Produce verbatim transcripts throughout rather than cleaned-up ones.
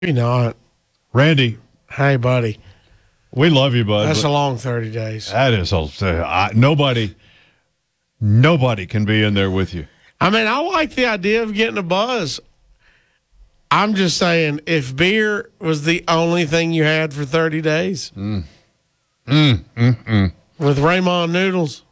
Maybe not. Randy, Hey, buddy. we love you, bud. That's but a long thirty days. That is a, I, nobody. Nobody can be in there with you. I mean, I like the idea of getting a buzz. I'm just saying, if beer was the only thing you had for thirty days, Mm. Mm, mm, mm. with Raymond noodles,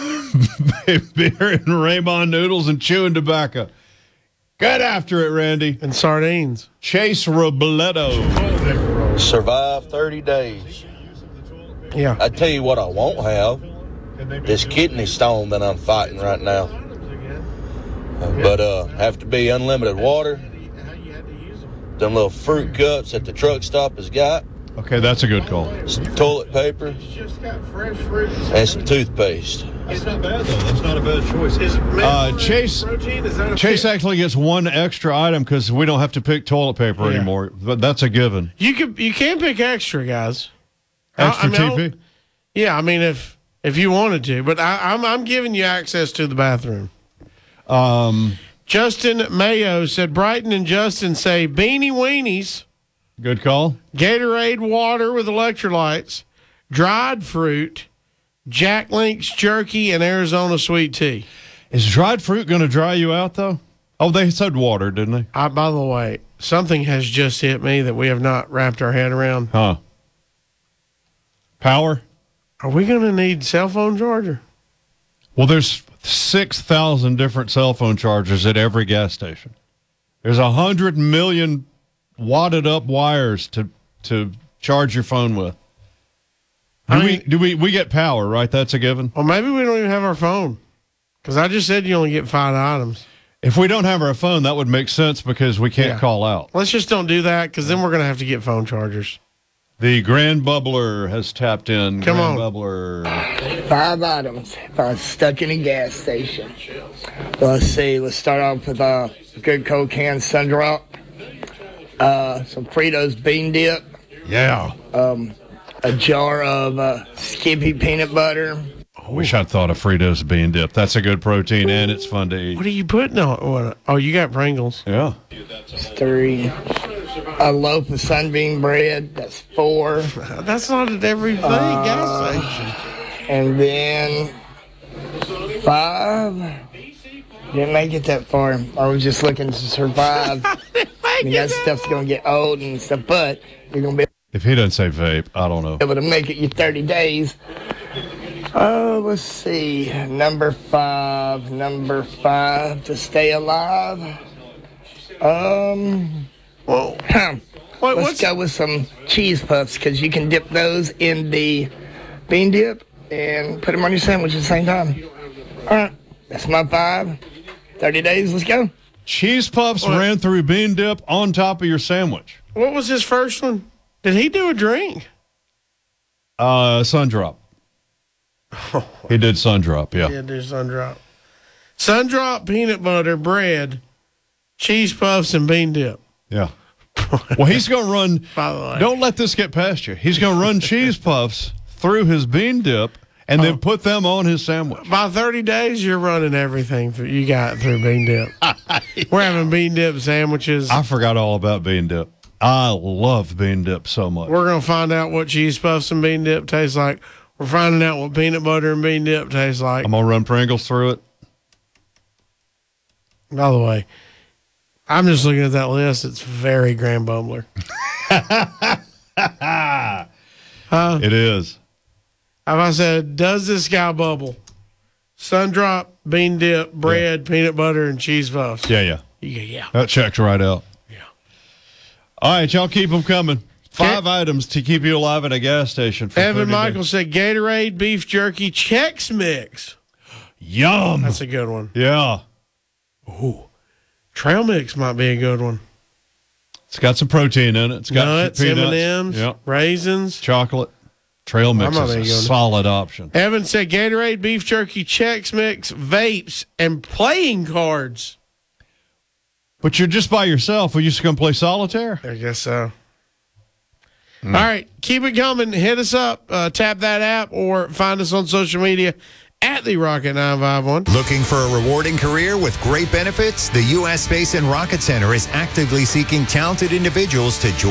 Beer and Raymond noodles and chewing tobacco. Get after it, Randy. and sardines. Chase Robledo. Survive thirty days. Yeah. I tell you what I won't have, this kidney stone that I'm fighting right now. But uh, have to be unlimited water. Them little fruit cups that the truck stop has got. Okay, that's a good call. Some toilet paper. And some toothpaste. That's not bad, though. That's not a bad choice. Uh, Chase, Chase actually gets one extra item because we don't have to pick toilet paper Yeah. anymore. But that's a given. You could you can pick extra, guys. Extra I- I mean, T P? Yeah, I mean if if you wanted to, but I, I'm I'm giving you access to the bathroom. Um, Justin Mayo said Brighton and Justin say beanie weenies, good call. Gatorade water with electrolytes, dried fruit, Jack Link's jerky, and Arizona sweet tea. Is dried fruit going to dry you out, though? Oh, they said water, didn't they? I, by the way, something has just hit me that we have not wrapped our head around. Huh. Power? Are we going to need cell phone charger? Well, there's six thousand different cell phone chargers at every gas station. There's one hundred million wadded up wires to to charge your phone with. Do, I we, mean- do we, we get power, right? That's a given. Well, maybe we don't even have our phone. Because I just said you only get five items. If we don't have our phone, that would make sense because we can't Yeah. call out. Let's just don't do that because then we're going to have to get phone chargers. The Grand Bubbler has tapped in. Come Grand on. Bubbler. Five items if I was stuck in a gas station. Well, let's see. Let's start off with a good cold can Sundrop, uh, some Fritos bean dip, Yeah. a jar of uh, Skippy peanut butter, I wish I'd thought of Fritos bean dip. That's a good protein and it's fun to eat. What are you putting on? What? Oh, you got Pringles. Yeah. three, a loaf of sunbeam bread. That's four, That's not at every thing, gas station. and then five. Didn't make it that far. I was just looking to survive. I mean, that stuff's gonna get old and stuff, but you're gonna be If he doesn't say vape, I don't know. able to make it your thirty days. Oh, let's see. Number five. Number five to stay alive. Um, Whoa. huh. What, Let's what's go with some cheese puffs because you can dip those in the bean dip and put them on your sandwich at the same time. All right. That's my five. thirty days. Let's go. Cheese puffs What? ran through bean dip on top of your sandwich. what was his first one? Did he do a drink? Uh, Sundrop. He did Sundrop, yeah. Yeah, do Sundrop. Sundrop, peanut butter, bread, cheese puffs, and bean dip. Yeah. Well, he's going to run. By the way. Don't let this get past you. He's going to run cheese puffs through his bean dip and Oh. then put them on his sandwich. By thirty days, you're running everything through, you got through bean dip. We're having bean dip sandwiches. I forgot all about bean dip. I love bean dip so much. We're going to find out what cheese puffs and bean dip taste like. We're finding out what peanut butter and bean dip tastes like. I'm going to run Pringles through it. By the way, I'm just looking at that list. It's very Grand Bubbler. Huh? It is. Have I said, does this guy bubble? Sundrop, bean dip, bread, peanut butter, and cheese puffs. Yeah, yeah. Yeah, yeah. That checks right out. Yeah. All right, y'all keep them coming. Five items to keep you alive at a gas station. For Evan thirty Michael days. said Gatorade, beef jerky, Chex Mix. Yum. That's a good one. Yeah. Ooh. Trail Mix might be a good one. It's got some protein in it. It's got Nuts, peanuts. M and M's, Yep. raisins. Chocolate. Trail mix I'm is not a even gonna- solid option. Evan said Gatorade, beef jerky, Chex Mix, vapes, and playing cards. But you're just by yourself. Are you just going to play solitaire? I guess so. All right, keep it coming. Hit us up, uh, tap that app, or find us on social media at the Rocket nine five one. Looking for a rewarding career with great benefits? The U S Space and Rocket Center is actively seeking talented individuals to join